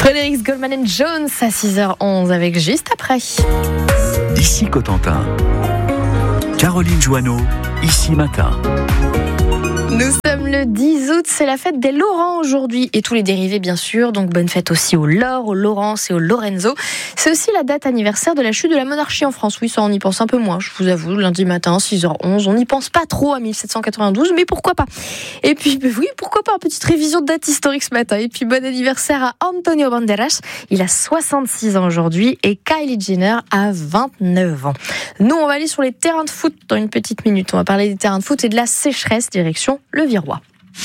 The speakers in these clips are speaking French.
Frédéric Goldman & Jones à 6h11 avec juste après. Ici Cotentin. Caroline Joanneau, ici matin. Nous sommes le 10 août, c'est la fête des Laurents aujourd'hui et tous les dérivés bien sûr, donc bonne fête aussi au Laure, au Laurence et au Lorenzo. C'est aussi la date anniversaire de la chute de la monarchie en France. Oui, ça on y pense un peu moins, je vous avoue, lundi matin 6h11, on n'y pense pas trop à 1792, mais pourquoi pas. Et puis oui, pourquoi pas, petite révision de date historique ce matin. Et puis bon anniversaire à Antonio Banderas, il a 66 ans aujourd'hui et Kylie Jenner a 29 ans. Nous on va aller sur les terrains de foot dans une petite minute, on va parler des terrains de foot et de la sécheresse, direction le Virois.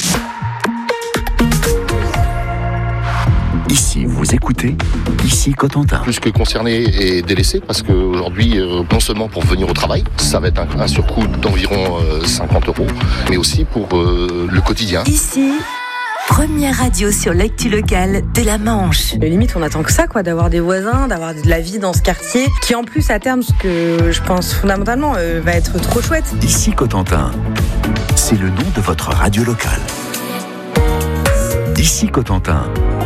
Ici, vous écoutez, ici Cotentin. Plus que concerné et délaissé, parce qu'aujourd'hui, non seulement pour venir au travail, ça va être un surcoût d'environ 50 €, mais aussi pour le quotidien. Ici, première radio sur l'actu locale de la Manche. Limite, on attend que ça, quoi, d'avoir des voisins, d'avoir de la vie dans ce quartier, qui en plus, à terme, ce que je pense fondamentalement, va être trop chouette. Ici Cotentin, c'est le nom de votre radio locale. Ici Cotentin.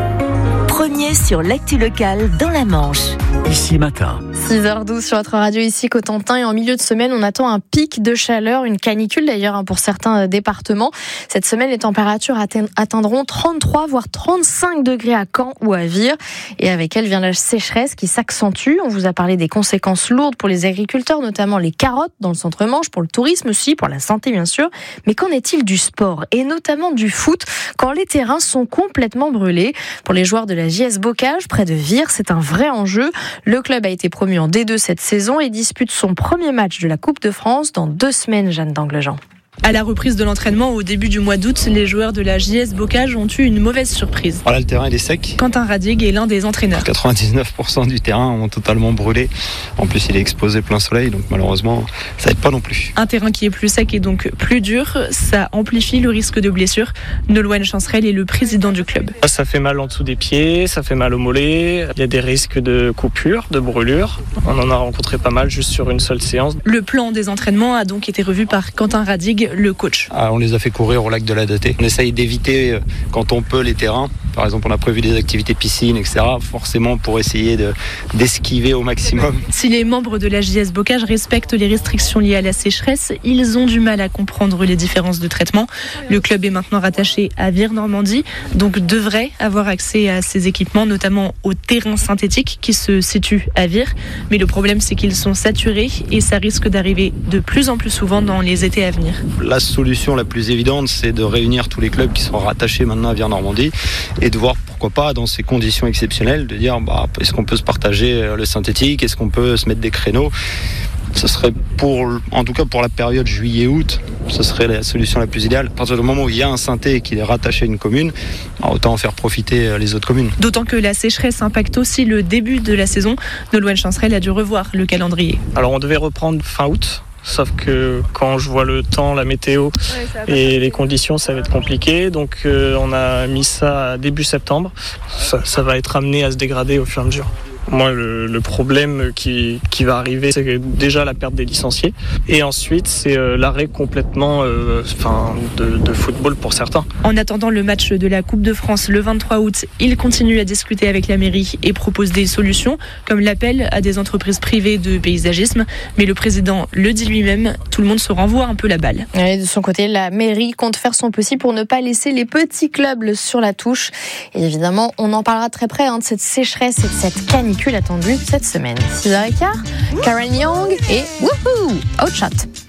Premier sur l'actu locale dans la Manche. Ici matin. 6h12 sur votre radio ici Cotentin et en milieu de semaine on attend un pic de chaleur, une canicule d'ailleurs pour certains départements. Cette semaine les températures atteindront 33 voire 35 degrés à Caen ou à Vire et avec elle vient la sécheresse qui s'accentue. On vous a parlé des conséquences lourdes pour les agriculteurs, notamment les carottes dans le centre-Manche, pour le tourisme aussi, pour la santé bien sûr. Mais qu'en est-il du sport et notamment du foot quand les terrains sont complètement brûlés? Pour les joueurs de la JS Bocage près de Vire, c'est un vrai enjeu. Le club a été promu en D2 cette saison et dispute son premier match de la Coupe de France dans 2 semaines, Jeanne d'Anglejean. À la reprise de l'entraînement au début du mois d'août, les joueurs de la JS Bocage ont eu une mauvaise surprise. Voilà, le terrain il est sec. Quentin Radig est l'un des entraîneurs. 99% du terrain ont totalement brûlé. En plus, il est exposé plein soleil, donc malheureusement, ça aide pas non plus. Un terrain qui est plus sec et donc plus dur, ça amplifie le risque de blessure. Nolwenn Chancerelle est le président du club. Ça fait mal en dessous des pieds, ça fait mal aux mollets. Il y a des risques de coupure, de brûlure. On en a rencontré pas mal juste sur une seule séance. Le plan des entraînements a donc été revu par Quentin Radig, le coach. On les a fait courir au lac de la Datée. On essaye d'éviter quand on peut les terrains. Par exemple, on a prévu des activités piscine, etc. Forcément pour essayer d'esquiver au maximum. Si les membres de la JS Bocage respectent les restrictions liées à la sécheresse, ils ont du mal à comprendre les différences de traitement. Le club est maintenant rattaché à Vire Normandie, donc devrait avoir accès à ces équipements, notamment au terrain synthétique qui se situe à Vire. Mais le problème, c'est qu'ils sont saturés et ça risque d'arriver de plus en plus souvent dans les étés à venir. La solution la plus évidente, c'est de réunir tous les clubs qui sont rattachés maintenant à Vire Normandie et de voir pourquoi pas, dans ces conditions exceptionnelles, de dire est-ce qu'on peut se partager le synthétique, est-ce qu'on peut se mettre des créneaux. Ce serait en tout cas pour la période juillet-août, ce serait la solution la plus idéale. À partir du moment où il y a un synthé qui est rattaché à une commune, autant en faire profiter les autres communes. D'autant que la sécheresse impacte aussi le début de la saison. Nolwenn Chancerelle a dû revoir le calendrier. Alors on devait reprendre fin août. Sauf que quand je vois le temps, la météo et les conditions, ça va être compliqué. Donc on a mis ça à début septembre. Ça va être amené à se dégrader au fur et à mesure. Moi, le problème qui va arriver, c'est déjà la perte des licenciés. Et ensuite, c'est l'arrêt complètement de football pour certains. En attendant le match de la Coupe de France le 23 août, il continue à discuter avec la mairie et propose des solutions, comme l'appel à des entreprises privées de paysagisme. Mais le président le dit lui-même, tout le monde se renvoie un peu la balle. Et de son côté, la mairie compte faire son possible pour ne pas laisser les petits clubs sur la touche. Et évidemment, on en parlera très près de cette sécheresse et de cette canicule attendue cette semaine. 6h15, Karen Young et Woohoo! Outshot.